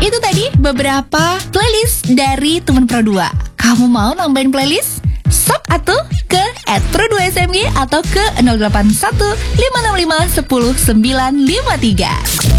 Itu tadi beberapa playlist dari teman Pro 2. Kamu mau nambahin playlist? Sok atuh ke @pro2smg atau ke 081 565 10 953.